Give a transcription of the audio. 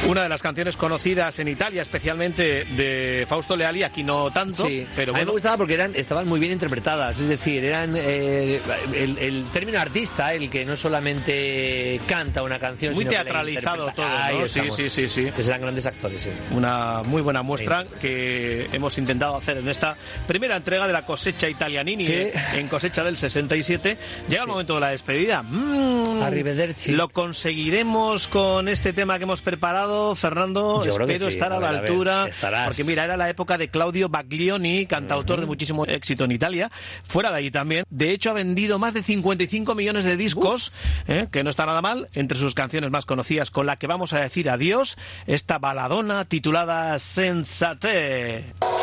Una de las canciones conocidas en Italia, especialmente de Fausto Leali, aquí no tanto, Sí, pero a mí bueno. me gustaba porque estaban muy bien interpretadas, es decir, eran el término artista, el que no solamente canta una canción, Muy sino que la teatralizado interpreta. todo, Ahí ¿no? estamos. Sí. Que serán grandes actores, sí. Una muy buena muestra que hemos intentado hacer en esta primera entrega de la cosecha Italianini, Sí. en cosecha del 67. Llega el momento de la despedida. Arrivederci. ¿Lo conseguiremos con este tema que hemos preparado, Fernando? Yo creo que Espero sí. estar a la ver, altura. estarás. Porque mira, era la época de Claudio Baglioni, cantautor de muchísimo éxito en Italia, fuera de allí también. De hecho, ha vendido más de 55 millones de discos, que no está nada mal. Entre sus canciones más conocidas, con la que vamos a decir adiós, esta baladona titulada Sensate.